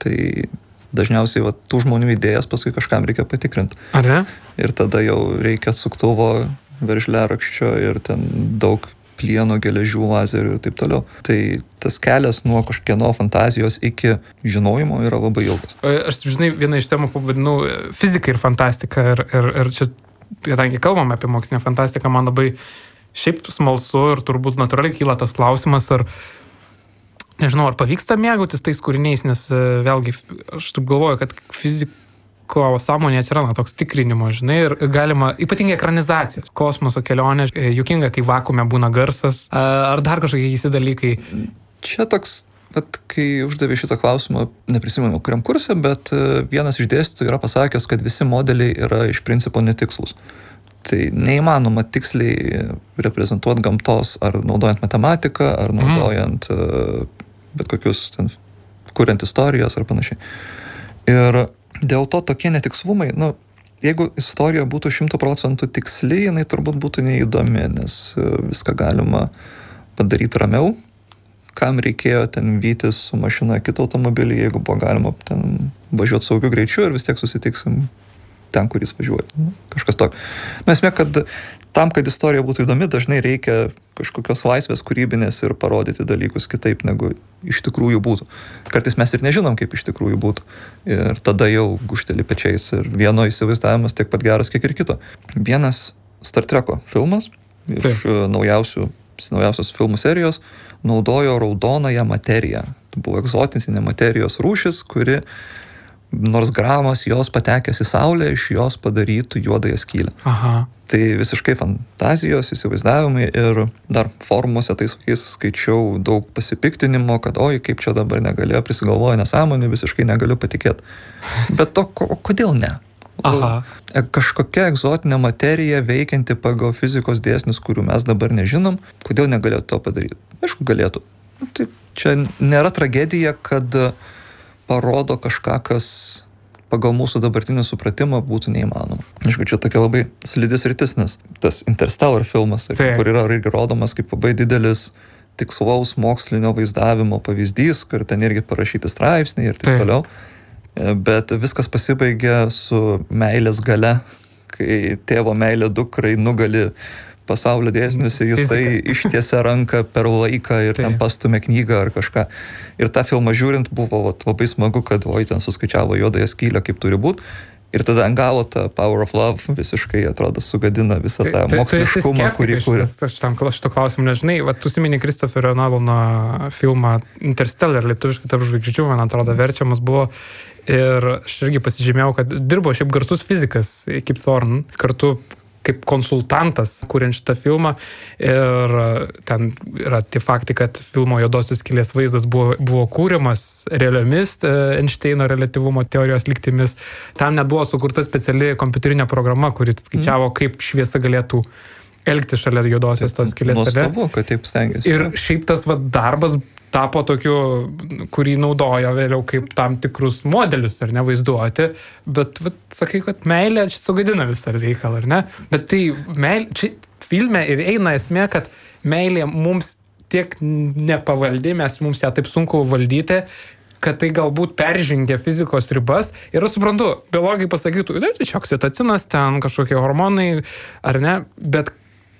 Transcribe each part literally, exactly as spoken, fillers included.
tai dažniausiai va, tų žmonių idėjas paskui kažkam reikia patikrinti. Ar ne? Ir tada jau reikia suktuvo, veržliarakščio ir ten daug plieno, geležių, lazerių ir taip toliau. Tai tas kelias nuo kažkieno fantazijos iki žinojimo yra labai ilgas. Aš, žinai, vieną iš temų pavadinau fiziką ir fantastiką ir, ir, ir čia, kadangi kalbam apie mokslinę fantastiką, man labai šiaip smalsu ir turbūt natūraliai kyla tas klausimas, ar nežinau, ar pavyksta mėgautis tais kūriniais, nes vėlgi aš taip galvoju, kad fiziko sąmonė atsiranda toks tikrinimo, žinai, ir galima, ypatingai ekranizacijos, kosmoso kelionė, juokinga, kai vakuume būna garsas, ar dar kažkokie keisti dalykai. Čia toks, bet kai uždavė šitą klausimą, neprisimenu, kuriam kurse, bet vienas iš dėstytojų yra pasakęs, kad visi modeliai yra iš principo netikslus. Tai neįmanoma tiksliai reprezentuoti gamtos, ar naudojant matematiką, ar naudojant mm. bet kokius ten, kuriant istorijos ar panašiai. Ir dėl to tokie netikslumai, nu, jeigu istorija būtų šimtų procentų tiksli, jinai turbūt būtų neįdomi, nes viską galima padaryti ramiau. Kam reikėjo ten vytis su mašina kitą automobilį, jeigu buvo galima ten važiuoti saugiu greičiu ir vis tiek susitiksim ten, kur jis važiuoja. Kažkas tokio. Na, esmė, kad tam, kad istorija būtų įdomi, dažnai reikia kažkokios laisvės kūrybinės ir parodyti dalykus kitaip, negu iš tikrųjų būtų. Kartais mes ir nežinom, kaip iš tikrųjų būtų. Ir tada jau gušteli pečiais ir vieno įsivaizdavimas tiek pat geras, kiek ir kito. Vienas Star Treko filmas iš Taip. naujausių, naujausios filmų serijos naudojo raudonąją materiją. Tai buvo egzotinė materijos rūšis, kuri nors gramas jos patekęs į saulę, iš jos padarytų juodąją skylę. Aha. Tai visiškai fantazijos, įsivaizdavimai ir dar forumuose tais kokiais skaičiau daug pasipiktinimo, kad oi, kaip čia dabar negalėjo, prisigalvoja nesąmonė, visiškai negaliu patikėti. Bet to, ko, kodėl ne? Aha. Kažkokia egzotinė materija veikianti pagal fizikos dėsnius, kurių mes dabar nežinom, kodėl negalėtų to padaryti? Aišku, galėtų. Tai čia nėra tragedija, kad parodo kažką, kas pagal mūsų dabartinį supratimą būtų neįmanoma. Aišku, čia tokia labai slidis rytis, nes tas Interstellar filmas, kur yra irgi rodomas kaip labai didelis tikslaus mokslinio vaizdavimo pavyzdys, kur ten irgi parašyti straipsniai ir taip, taip toliau. Bet viskas pasibaigia su meilės gale, kai tėvo meilė dukrai nugali pasaulio dėsnius ir jisai ištiesia ranką per laiką ir tai. Ten pastumė knygą ar kažką. Ir tą filmą žiūrint buvo vat, labai smagu, kad oi, ten suskaičiavo juodąją skylę, kaip turi būti. Ir tada ant galo ta Power of Love visiškai, atrodo, sugadina visą tą tai, moksliškumą, kurį kūrė. Aš tam šito klausimu nežinai. Vat tu užsiminei Christopherio Nolano filmą Interstellar, lietuviškai tarp žvaigždžių, man atrodo, verčiamas buvo. Ir aš irgi pasižymėjau, kad dirbo šiaip garsus fizikas Kip Thorne, kartu kaip konsultantas, kuriant šitą filmą. Ir ten yra tie faktai, kad filmo juodosios skylės vaizdas buvo, buvo kūrimas realiomis Einšteino reliatyvumo teorijos lygtimis. Tam net buvo sukurta speciali kompiuterinė programa, kuri skaičiavo, kaip šviesa galėtų elgtis šalia juodosios tos skylės. Nuostabu, kad taip stengiasi. Ir šiaip tas va, darbas tapo tokiu, kurį naudojo vėliau kaip tam tikrus modelius, ar ne, vaizduoti, bet, vat, sakai, kad meilė čia sugadina visą reikalą, ar ne? Bet tai meilė, čia filme ir eina esmė, kad meilė mums tiek nepavaldi, mes mums ją taip sunku valdyti, kad tai galbūt peržengia fizikos ribas. Ir aš suprantu, biologai pasakytų, ne, čia oksitocinas, ten kažkokie hormonai, ar ne, bet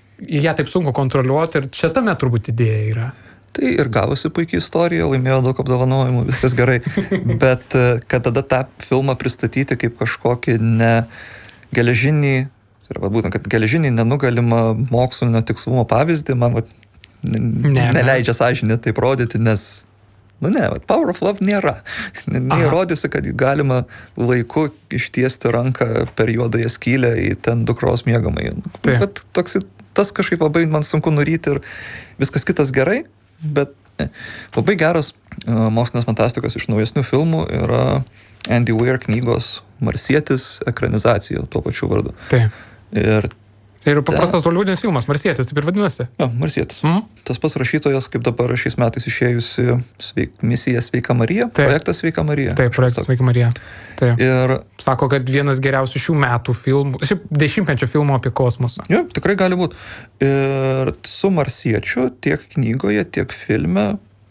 ją taip sunku kontroliuoti ir čia tame turbūt idėja yra. Tai ir gavosi puikiai istorija, laimėjo daug apdovanojimų, viskas gerai. Bet kad tada tą filmą pristatyti kaip kažkokį ne geležinį, arba būtent, kad geležinį nenugalimą mokslinio tikslumo pavyzdį, man vat, ne, ne, neleidžia sąžinė taip rodyti, nes, nu ne, vat, Power of Love nėra. Neįrodysi, kad galima laiku ištiesti ranką per juodąją skylę į ten dukros miegamąjį. Bet toks, tas kažkaip labai man sunku nuryti ir viskas kitas gerai. Bet ne. Labai geras uh, mokslinės fantastikos iš naujesnių filmų yra Andy Weir knygos Marsietis ekranizacija tuo pačiu vardu. Taip. Ir, ir paprastas holivudinis filmas, Marsietis, taip ir vadinasi. Jo, Marsietis. Mhm. Tas pats rašytojas, kaip dabar šiais metais išėjusi sveik, misija Sveika Marija, taip. Projektas Sveika Marija. Taip, projektas Sveika Marija. Taip. Ir sako, kad vienas geriausių šių metų filmų, šiaip dešimtmečio filmų apie kosmosą. Jo, tikrai gali būti. Ir su Marsiečiu tiek knygoje, tiek filme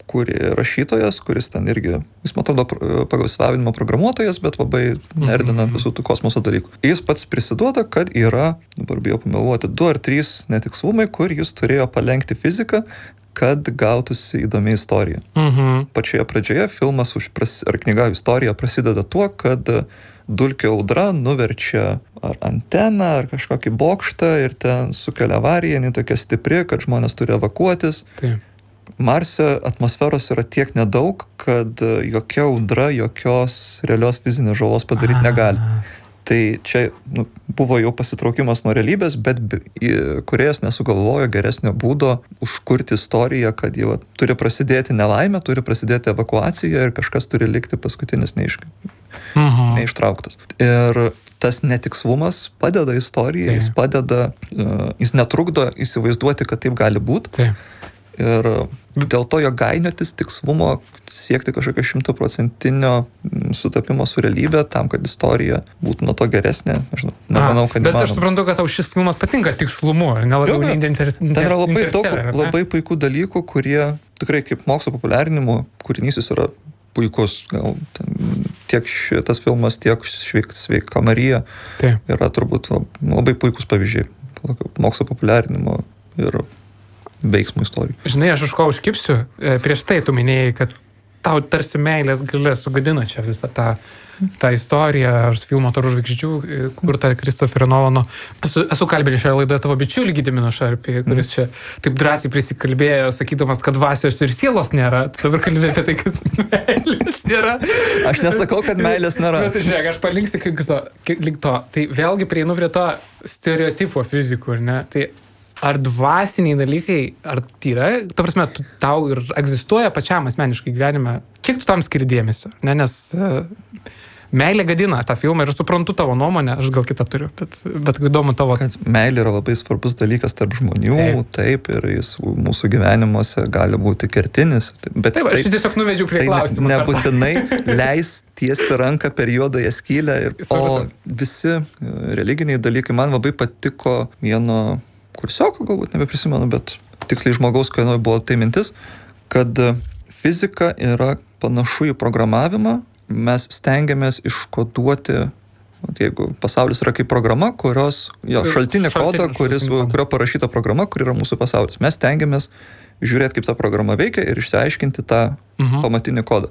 kuri rašytojas, kuris ten irgi, jis man atrodo pagal išsilavinimą programuotojas, bet labai nerdina visų tų kosmoso dalykų. Jis pats prisiduoda, kad yra, dabar bijau pameluoti, du ar trys netikslumai, kur jis turėjo palenkti fiziką, kad gautųsi įdomi istorija. Mhm. Pačioje pradžioje filmas ar knyga istorija prasideda tuo, kad dulkių audra nuverčia ar anteną, ar kažkokį bokštą ir ten sukelia avariją, jinai tokia stipri, kad žmonės turi evakuotis. Taip. Marse atmosferos yra tiek nedaug, kad jokia audra, jokios realios fizinės žalos padaryti negali. Tai čia nu, buvo jau pasitraukimas nuo realybės, bet kūrėjas nesugalvojo geresnio būdo užkurti istoriją, kad jau turi prasidėti nelaimė, turi prasidėti evakuacija ir kažkas turi likti paskutinis neiš... Mhm. neištrauktas. Ir tas netikslumas padeda istorijai, Taip. jis padeda, jis netrukdo įsivaizduoti, kad taip gali būti. Taip. Ir dėl to jo gainiotis tikslumo siekti kažkokio šimtaprocentinio sutapimo su realybė, tam, kad istorija būtų nuo to geresnė. Aš nemanau, kad bet įmanoma. aš suprantu, kad tau šis filmas patinka tikslumu, ar ne labiau Jo, jo. nei inter- Ten yra labai daug, Interstellar, ar ne? labai puikų dalykų, kurie tikrai kaip mokslo populiarinimo kūrinys jis yra puikus. Gal ten, tiek šitas filmas, tiek Sveik, Sveika Marija Taip. yra turbūt labai puikus pavyzdžiai mokslo populiarinimo ir veiksmų istorijų. Žinai, aš už ko užkipsiu, e, prieš tai tu minėjai, kad tau tarsi meilės galia sugadina čia visą tą, tą istoriją, ar filmo Tarp žvaigždžių, e, kurtą Kristoferio Nolano. Esu, esu kalbinęs šioje laidoje tavo bičiulį Gediminą Šarpį, kuris čia taip drąsiai prisikalbėjo, sakydamas, kad dvasios ir sielos nėra. Tu dabar kalbėjai apie tai, kad meilės nėra. Aš nesakau, kad meilės nėra. Bet žiūrėk, aš palinksiu kaip to, link to. Tai vėlgi prieinu prie to stereotipo fizikų, ar ne? Tai ar dvasiniai dalykai, ar tai yra, ta prasme, tu, tau ir egzistuoja pačiam asmeniškai gyvenime, kiek tu tam skiri dėmesio, ne, nes uh, meilė gadina tą filmą ir aš suprantu tavo nuomonę, aš gal kitą turiu, bet, bet įdomu tavo. Kad meilė yra labai svarbus dalykas tarp žmonių, taip, taip ir jis mūsų gyvenimuose gali būti kertinis. Bet taip, aš tiesiog nuvedžiau prie tai klausimų. Ne, nebūtinai leis tiesti ranką per juodąją skylę. Ir, o visi religiniai dalykai man labai patiko vieno kursioko, galbūt nebeprisimenu, bet tiksliai žmogaus, kai buvo tai mintis, kad fizika yra panašu į programavimą. Mes stengiamės iškoduoti, jeigu pasaulis yra kaip programa, kurios, jo, šaltinį kodą, kuris, kurio parašyta programa, kur yra mūsų pasaulis. Mes stengiamės žiūrėti, kaip ta programa veikia ir išsiaiškinti tą uh-huh. pamatinį kodą.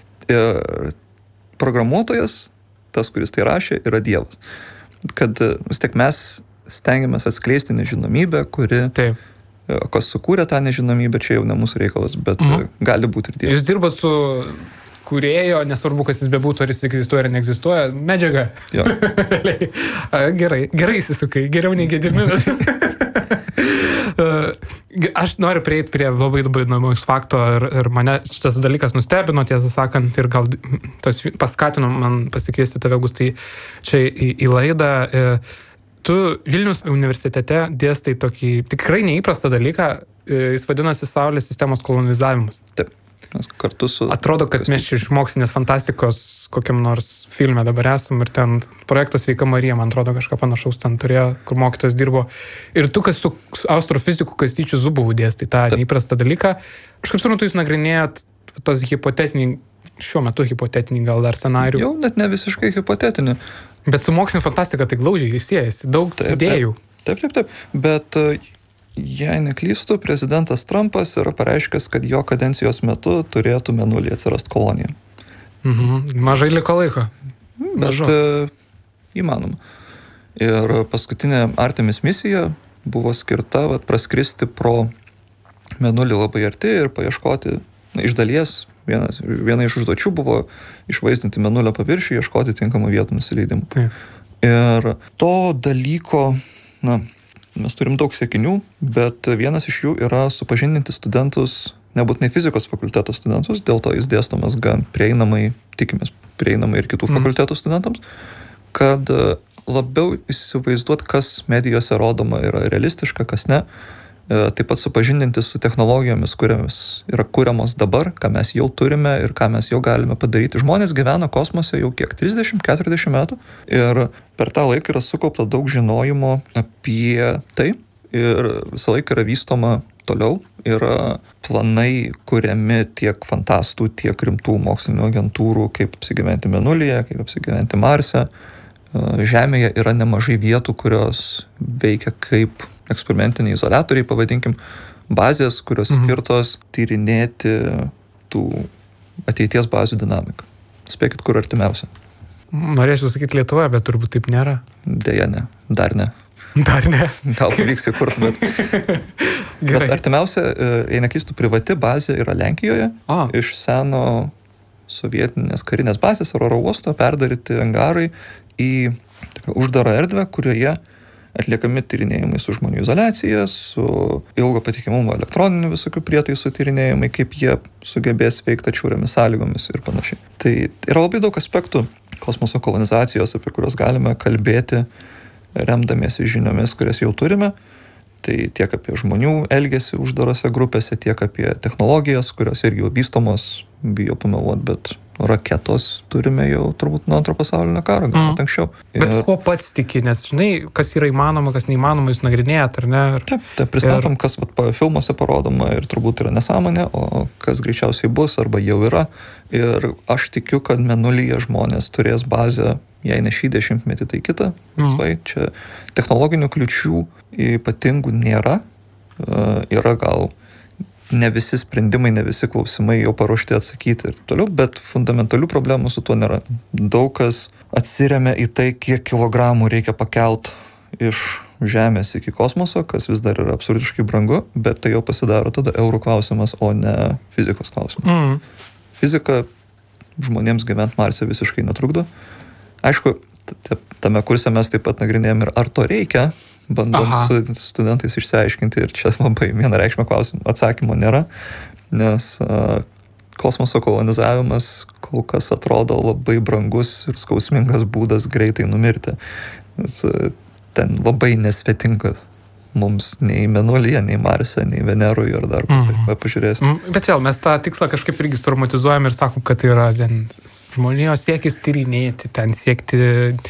Ir programuotojas, tas, kuris tai rašė, yra Dievas. Kad vis tiek mes stengiamės atskleisti nežinomybę, kuri, taip. Kas sukūrė tą nežinomybę, čia jau ne mūsų reikalas, bet mhm. gali būti ir Dievas. Jūs dirbat su kūrėjo, nesvarbu, kas jis bebūtų, ar jis egzistuoja ar neegzistuoja, medžiaga. Jo. gerai, gerai įsisukai, geriau nei Gediminas. Aš noriu prieiti prie labai labai įdomaus fakto ir, ir mane šitas dalykas nustebino, tiesą sakant, ir gal tas paskatino man pasikviesti tave, Augustai, čia į, į laidą. Tu Vilniaus universitete dėstai tokį tikrai neįprastą dalyką, jis vadinasi Saulės sistemos kolonizavimas. Taip. Kartu su... Atrodo, kad mes iš mokslinės fantastikos kokiam nors filme dabar esam ir ten projektas Sveika Marija, man atrodo, kažką panašaus ten turėjo, kur mokytas dirbo. Ir tu, kas su astrofiziku Kastyčiu Zubovu dėstai tą Taip. Neįprastą dalyką, aš kaip suprantu, jūs nagrinėjot tos hipotetinį, šiuo metu hipotetinį gal dar scenarijų. Jau net ne visiškai hipotetinį. Bet su mokslinė fantastika tai glaudžiai siejasi, daug taip, idėjų. Taip, taip, taip. Bet jei neklystu, prezidentas Trumpas yra pareiškęs, kad jo kadencijos metu turėtų Mėnulyje atsirast kolonija. Mhm. Mažai liko laiko. Bet e, įmanoma. Ir paskutinė Artemis misija buvo skirta vat, praskristi pro Mėnulį labai arti ir paieškoti, na, iš dalies. Vienas, viena iš užduočių buvo išvaizdinti Mėnulio paviršių, ieškoti tinkamų vietų nusileidimų. Taip. Ir to dalyko, na, mes turim daug siekinių, bet vienas iš jų yra supažindinti studentus, nebūtinai fizikos fakulteto studentus, dėl to jis dėstomas gan prieinamai, tikimės prieinamai ir kitų mm. fakultetų studentams, kad labiau įsivaizduot, kas medijose rodoma yra realistiška, kas ne. Taip pat supažindinti su technologijomis, kuriamis yra kuriamos dabar, ką mes jau turime ir ką mes jau galime padaryti. Žmonės gyvena kosmose jau kiek trisdešimt keturiasdešimt metų ir per tą laiką yra sukaupta daug žinojimo apie tai ir visą laiką yra vystoma toliau. Yra planai kuriami tiek fantastų, tiek rimtų mokslinių agentūrų, kaip apsigyventi Mėnulyje, kaip apsigyventi Marse. Žemėje yra nemažai vietų, kurios veikia kaip eksperimentiniai izoliatoriai, pavadinkim, bazės, kurios mhm. skirtos tyrinėti tų ateities bazių dinamiką. Spėkit, kur artimiausia. Norėčiau sakyti Lietuvoje, bet turbūt taip nėra. Deja, ne. Dar ne. Dar ne. Gal pavyks įkurt, bet... bet artimiausia, jei neklystu, privati bazė yra Lenkijoje. O. Iš seno sovietinės karinės bazės ar oro uosto perdaryti angarai į uždarą erdvę, kurioje atliekami tyrinėjimai su žmonių izoliacija, su ilgo patikimumo elektroninių visokių prietaisų tyrinėjimai, kaip jie sugebės veikti atšiauriomis sąlygomis ir panašiai. Tai yra labai daug aspektų kosmoso kolonizacijos, apie kuriuos galime kalbėti, remdamiesi žiniomis, kurias jau turime. Tai tiek apie žmonių elgesį uždarose grupėse, tiek apie technologijas, kurios irgi jau vystomos, bijau pameluot, bet raketos turime jau turbūt nuo antro pasaulinio karo, gal mm. anksčiau. Bet ir... ko pats tiki, nes žinai, kas yra įmanoma, kas neįmanoma, jūs nagrinėjat, ar ne? Ir... Taip, taip, pristatom, ir... kas vat, filmuose parodoma ir turbūt yra nesąmonė, o kas greičiausiai bus arba jau yra. Ir aš tikiu, kad Mėnulyje žmonės turės bazę, jei ne šį dešimtmetį, tai kitą. Mm. Svai, čia technologinių kliučių ypatingų nėra. Uh, yra gal ne visi sprendimai, ne visi klausimai jau paruošti atsakyti ir toliau, bet fundamentalių problemų su tuo nėra. Daug kas atsiremia į tai, kiek kilogramų reikia pakelt iš Žemės iki kosmoso, kas vis dar yra absurdiškai brangu, bet tai jau pasidaro tada eurų klausimas, o ne fizikos klausimas. Mm. Fizika žmonėms gyvent Marse visiškai netrukdo. Aišku, tame kurse mes taip pat nagrinėjom ir ar to reikia, bandom Aha. su studentais išsiaiškinti ir čia labai vienareikšmio klausimo atsakymo nėra, nes uh, kosmoso kolonizavimas kol kas atrodo labai brangus ir skausmingas būdas greitai numirti. Nes uh, ten labai nesvetinga mums nei Mėnulyje, nei Marse, nei Venerui ar dar mm. pažiūrėsim. Mm. Bet vėl, mes tą tikslą kažkaip irgi surmatizuojam ir sakom, kad tai yra ten žmonijos siekis tyrinėti, ten siekti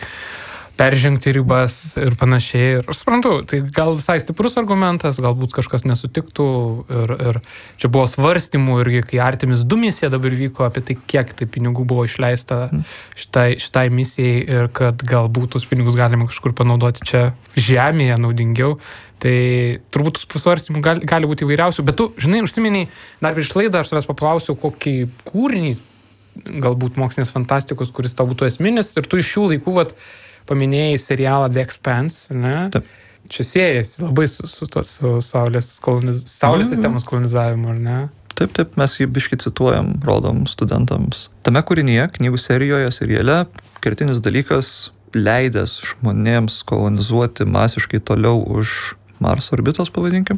peržengti ribas ir panašiai. Ir aš suprantu, tai gal visai stiprus argumentas, galbūt kažkas nesutiktų ir, ir čia buvo svarstymų irgi, kai Artemis du misija dabar vyko apie tai, kiek tai pinigų buvo išleista šitai, šitai misijai ir kad galbūt tos pinigus galima kažkur panaudoti čia Žemėje naudingiau. Tai turbūt svarstymų gali, gali būti įvairiausių, bet tu, žinai, užsiminiai, dar prieš laidą aš savęs paklausiau, kokį kūrinį galbūt mokslinės fantastikos, kuris tau būtų esminis ir tu iš šių laikų, vat, paminėjai serialą The Expanse, ne? Taip. Čia siejasi labai su, su, su, su Saulės, koloniz... Saulės mm. sistemos kolonizavimu, ar ne? Taip, taip, mes jį biškį cituojam, rodom studentams. Tame kūrinyje, knygų serijoje, seriale, kertinis dalykas leidęs žmonėms kolonizuoti masiškai toliau už Marso orbitos, pavadinkim,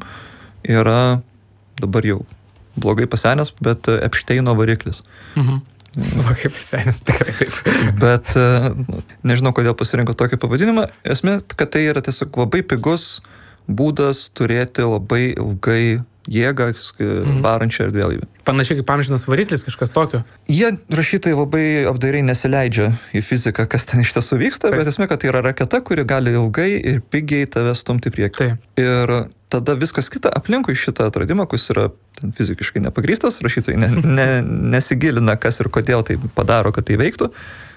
yra dabar jau blogai pasenęs, bet Epšteino variklis. Mhm. Blogai pasenęs, tikrai taip. Bet nežinau, kodėl pasirinko tokį pavadinimą. Esmė, kad tai yra tiesiog labai pigus būdas turėti labai ilgai jėgą mhm. varančią erdvėlaivį. Panašiai kaip amžinas variklis, kažkas tokio. Jie rašytojai labai apdairiai nesileidžia į fiziką, kas ten iš tiesų vyksta, taip. Bet esmė, kad tai yra raketa, kuri gali ilgai ir pigiai tave stumti priekį. Taip. Ir tada viskas kita aplinkui šitą atradimą, kuris yra fiziškai nepagrįstas, rašytojai ne, ne, nesigilina, kas ir kodėl tai padaro, kad tai veiktų.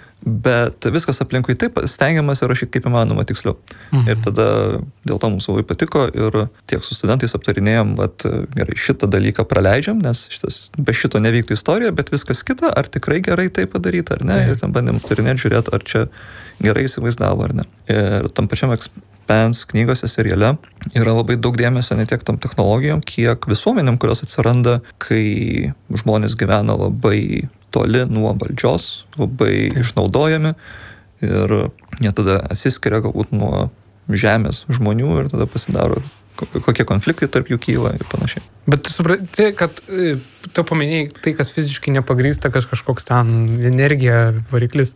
Bet viskas aplinkui taip stengiamasi rašyti kaip įmanoma tiksliau. Mhm. Ir tada dėl to mums labai patiko ir tiek su studentais aptarinėjom, bet gerai, šitą dalyką praleidžiam, nes šitas, be šito nevyktų istorija, bet viskas kita, ar tikrai gerai tai padaryta, ar ne. Mhm. Ir tam bandėm aptarinėti, žiūrėti, ar čia gerai įsivaizdavo, ar ne. Ir tam pačiam Expanse knygose, seriale yra labai daug dėmesio ne tiek tam technologijom, kiek visuomenėm, kurios atsiranda, kai žmonės gyvena labai toli nuo valdžios, labai Taip. Išnaudojami ir jie tada atsiskiria galbūt nuo žemės žmonių ir tada pasidaro kokie konfliktai tarp jų kyla ir panašiai. Bet tu supranti, kad tu paminėjai tai, kas fiziškai nepagrįsta, kažkoks ten energija, variklis,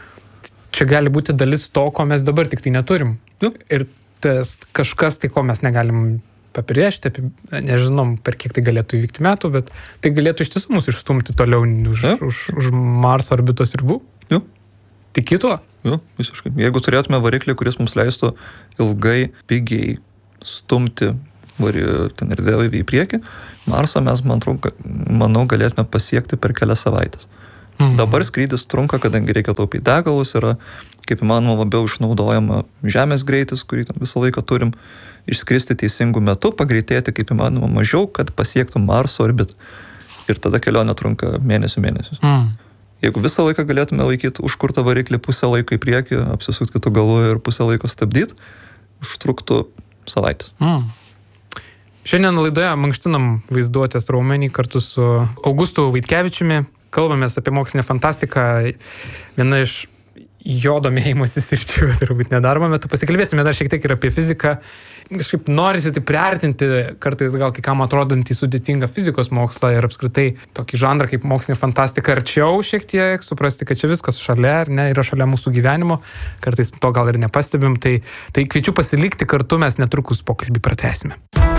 čia gali būti dalis to, ko mes dabar tik tai neturim. Jau. Ir tas kažkas tai, ko mes negalim papriešti, nežinom, per kiek tai galėtų įvykti metų, bet tai galėtų iš tiesų mus išstumti toliau už, ja. už, už Marso orbitos ribų. Jo. Tiki tuo? Jo, visiškai. Jeigu turėtume variklį, kuris mums leistų ilgai, pigiai stumti vari ten ir dėlaiviai į priekį. Marsą mes, man trunka, manau, galėtume pasiekti per kelias savaitės. Mhm. Dabar skrydis trunka, kadangi reikia taupyti degalus, yra kaip įmanoma labiau išnaudojama žemės greitis, kurį visą laiką turim, išskristi teisingų metų, pagreitėti kaip įmanoma mažiau, kad pasiektų Marso orbitą. Ir tada kelionė trunka mėnesių mėnesius. Mhm. Jeigu visą laiką galėtume laikyti užkurtą variklį pusę laiko į priekį, apsisukti kitų galų ir pusę laiko stabdyti, užtruktų savaitės. Mm. Šiandien laidoje mankštinam vaizduotės raumenį kartu su Augustu Vaitkevičiumi. Kalbamės apie mokslinę fantastiką. Viena iš jo domėjimosi sričių, turbūt nedarbo metu. Pasikalbėsime dar šiek tiek ir apie fiziką. Kažkaip norisi tai priartinti, kartais gal kai kam atrodantį sudėtingą fizikos mokslą ir apskritai tokį žanrą kaip mokslinė fantastika arčiau šiek tiek, suprasti, kad čia viskas šalia, ar ne, yra šalia mūsų gyvenimo, kartais to gal ir nepastebim, tai, tai kviečiu pasilikti kartu, mes netrukus pokalbį pratęsime.